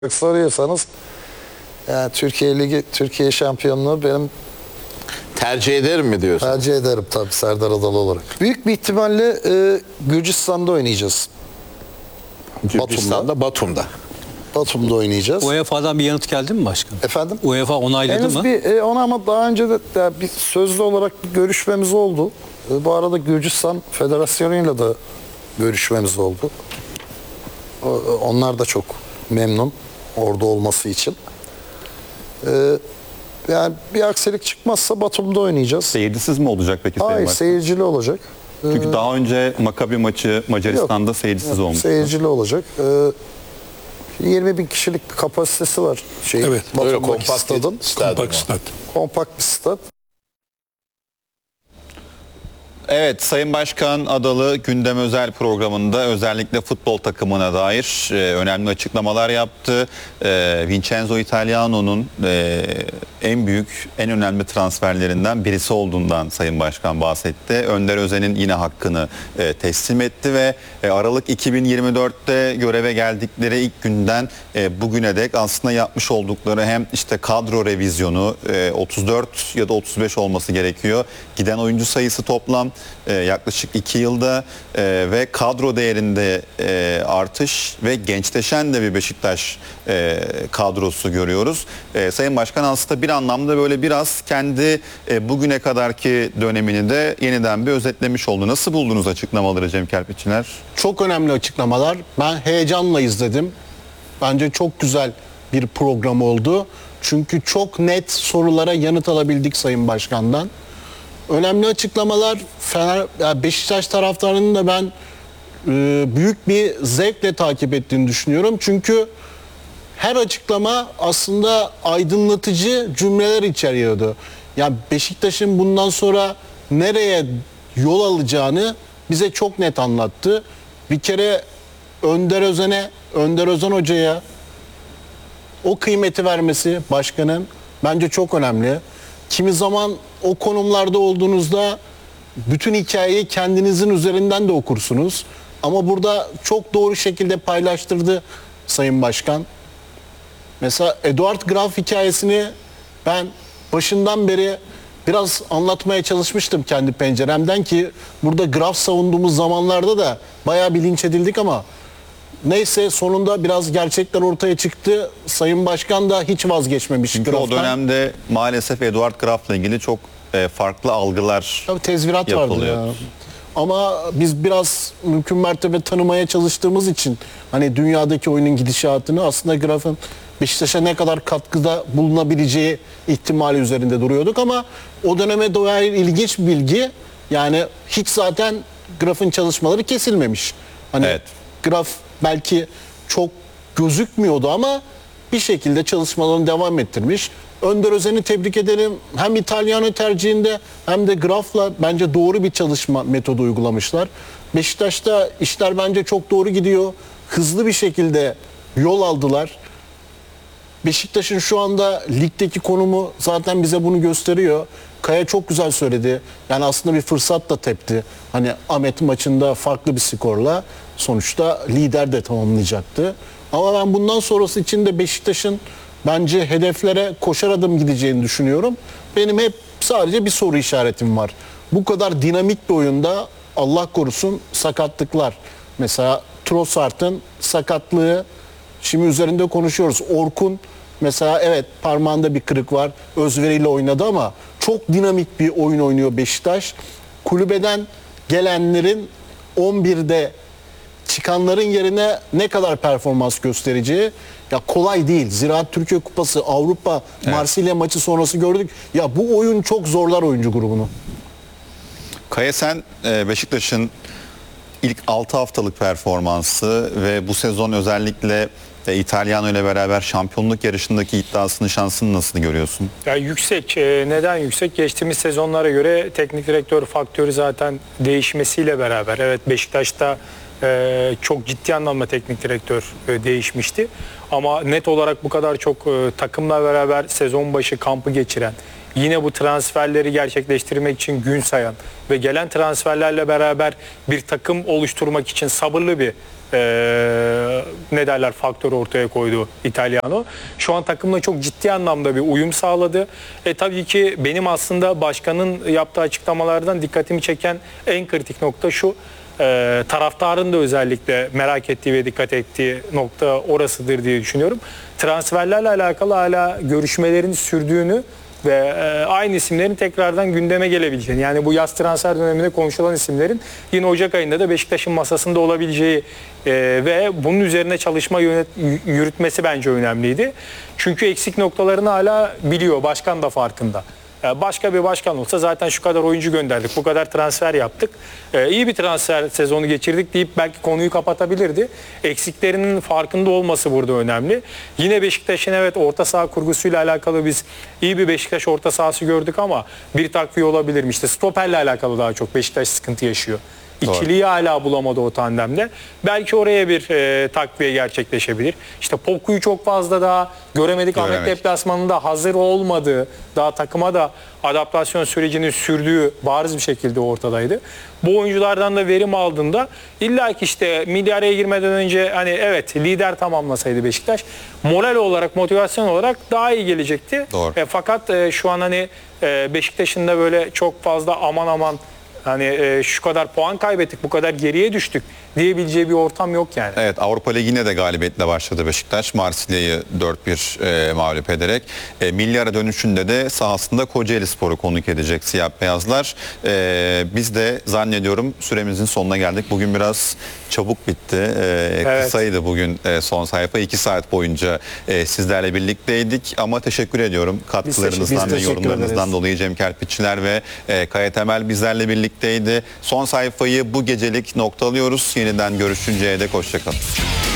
soruyorsanız yani Türkiye Ligi, Türkiye şampiyonluğu benim Tercih ederim mi diyorsun? tercih ederim tabii Serdar Adalı olarak. Büyük bir ihtimalle Gürcistan'da oynayacağız. Gürcistan'da, Batum'da. Batum'da oynayacağız. UEFA'dan bir yanıt geldi mi başkanım? Efendim? UEFA onayladı Henüz mı? ona ama daha önce de bir sözlü olarak bir görüşmemiz oldu. Bu arada Gürcistan Federasyonu'yla da görüşmemiz oldu. Onlar da çok memnun orada olması için. Yani bir aksilik çıkmazsa Batum'da oynayacağız. Seyircisiz mi olacak peki Sayın Hayır, Başkan? seyircili olacak. Çünkü daha önce Maccabi maçı Macaristan'da seyircisiz olmuştu. Seyircili olacak. 20 bin kişilik bir kapasitesi var. Evet, öyle Batum'daki kompakt stadın. Kompakt stat. Kompakt bir stat. Evet, Sayın Başkan Adalı gündem özel programında özellikle futbol takımına dair önemli açıklamalar yaptı. Vincenzo Italiano'nun en büyük, en önemli transferlerinden birisi olduğundan Sayın Başkan bahsetti. Önder Özen'in yine hakkını teslim etti ve Aralık 2024'te göreve geldikleri ilk günden bugüne dek aslında yapmış oldukları hem işte kadro revizyonu 34 ya da 35 olması gerekiyor. Giden oyuncu sayısı toplam yaklaşık 2 yılda ve kadro değerinde artış ve gençleşen de bir Beşiktaş kadrosu görüyoruz. Sayın Başkan aslında bir anlamda böyle biraz kendi bugüne kadarki dönemini de yeniden bir özetlemiş oldu. Nasıl buldunuz açıklamaları Cem Kerpiççiler? Çok önemli açıklamalar. Ben heyecanla izledim. Bence çok güzel bir program oldu. Çünkü çok net sorulara yanıt alabildik Sayın Başkan'dan. Önemli açıklamalar. Beşiktaş taraftarının da ben büyük bir zevkle takip ettiğini düşünüyorum. Çünkü her açıklama aslında aydınlatıcı cümleler içeriyordu. Yani Beşiktaş'ın bundan sonra nereye yol alacağını bize çok net anlattı. Bir kere Önder Özen Hoca'ya o kıymeti vermesi başkanın bence çok önemli. Kimi zaman o konumlarda olduğunuzda bütün hikayeyi kendinizin üzerinden de okursunuz. Ama burada çok doğru şekilde paylaştırdı Sayın Başkan. Mesela Eduard Graf hikayesini ben başından beri biraz anlatmaya çalışmıştım kendi penceremden ki burada Graf savunduğumuz zamanlarda da bayağı bir linç edildik ama neyse sonunda biraz gerçekler ortaya çıktı. Sayın Başkan da hiç vazgeçmemiş. Çünkü Graf'tan. o dönemde maalesef Eduard Graf'la ilgili çok farklı algılar Tabii tezvirat vardı yapılıyor. ya. Ama biz biraz mümkün mertebe tanımaya çalıştığımız için hani dünyadaki oyunun gidişatını aslında Graf'ın Beşiktaş'a ne kadar katkıda bulunabileceği ihtimali üzerinde duruyorduk ama o döneme dair ilginç bir bilgi yani hiç zaten Graf'ın çalışmaları kesilmemiş. Hani Evet. Graf belki çok gözükmüyordu ama bir şekilde çalışmalarını devam ettirmiş. Önder Özen'i tebrik edelim. Hem İtalyano tercihinde hem de Graf'la bence doğru bir çalışma metodu uygulamışlar. Beşiktaş'ta işler bence çok doğru gidiyor. Hızlı bir şekilde yol aldılar. Beşiktaş'ın şu anda ligdeki konumu zaten bize bunu gösteriyor. Kaya çok güzel söyledi. Yani aslında bir fırsat da tepti. Hani Ahmet maçında farklı bir skorla sonuçta lider de tamamlayacaktı. Ama ben bundan sonrası için de Beşiktaş'ın bence hedeflere koşar adım gideceğini düşünüyorum. Benim hep sadece bir soru işaretim var. Bu kadar dinamik bir oyunda Allah korusun sakatlıklar. Mesela Trossard'ın sakatlığı şimdi üzerinde konuşuyoruz. Orkun mesela evet parmağında bir kırık var. Özveriyle oynadı ama çok dinamik bir oyun oynuyor Beşiktaş. Kulübeden gelenlerin 11'de çıkanların yerine ne kadar performans göstereceği ya kolay değil. Ziraat Türkiye Kupası, Avrupa, Marsilya maçı sonrası gördük. Ya bu oyun çok zorlar oyuncu grubunu. Kaya sen Beşiktaş'ın ilk 6 haftalık performansı ve bu sezon özellikle İtalyano ile beraber şampiyonluk yarışındaki iddiasını, şansını nasıl görüyorsun? Ya yüksek. Neden yüksek? Geçtiğimiz sezonlara göre teknik direktör faktörü zaten değişmesiyle beraber. Evet Beşiktaş'ta çok ciddi anlamda teknik direktör değişmişti. Ama net olarak bu kadar çok takımla beraber sezon başı kampı geçiren, yine bu transferleri gerçekleştirmek için gün sayan ve gelen transferlerle beraber bir takım oluşturmak için sabırlı bir ne derler faktör ortaya koydu İtalyano. Şu an takımla çok ciddi anlamda bir uyum sağladı. Tabii ki benim aslında başkanın yaptığı açıklamalardan dikkatimi çeken en kritik nokta şu. Taraftarın da özellikle merak ettiği ve dikkat ettiği nokta orasıdır diye düşünüyorum. Transferlerle alakalı hala görüşmelerin sürdüğünü ve aynı isimlerin tekrardan gündeme gelebileceğini, yani bu yaz transfer döneminde konuşulan isimlerin yine Ocak ayında da Beşiktaş'ın masasında olabileceği ve bunun üzerine çalışma yürütmesi bence önemliydi. Çünkü eksik noktalarını hala biliyor, başkan da farkında. Başka bir başkan olsa zaten şu kadar oyuncu gönderdik, bu kadar transfer yaptık, iyi bir transfer sezonu geçirdik deyip belki konuyu kapatabilirdi. Eksiklerinin farkında olması burada önemli. Yine Beşiktaş'ın evet orta saha kurgusuyla alakalı biz iyi bir Beşiktaş orta sahası gördük ama bir takviye olabilir mi? İşte stoperle alakalı daha çok Beşiktaş sıkıntı yaşıyor. İkiliyi hala bulamadı o tandemde. Belki oraya bir takviye gerçekleşebilir. İşte Poku'yu çok fazla daha göremedik. Ahmet deplasmanında hazır olmadığı, daha takıma da adaptasyon sürecinin sürdüğü bariz bir şekilde ortadaydı. Bu oyunculardan da verim aldığında illa ki işte milli araya girmeden önce hani evet lider tamamlasaydı Beşiktaş moral olarak, motivasyon olarak daha iyi gelecekti. Fakat şu an hani Beşiktaş'ın da böyle çok fazla aman hani şu kadar puan kaybettik, bu kadar geriye düştük diyebileceği bir ortam yok yani. Evet, Avrupa Ligi'ne de galibiyetle başladı Beşiktaş. Marsilya'yı 4-1 mağlup ederek. Milli ara dönüşünde de sahasında Kocaelispor'u konuk edecek siyah beyazlar. Biz de zannediyorum süremizin sonuna geldik. Bugün biraz çabuk bitti. Evet. Kısaydı bugün son sayfa. 2 saat boyunca sizlerle birlikteydik. Ama teşekkür ediyorum katkılarınızdan ve yorumlarınızdan dolayı. Cem Kerpiççiler ve Kaya Temel bizlerle birlikteydi. Son sayfayı bu gecelik noktalıyoruz. Yeniden görüşünceye dek hoşça kalın.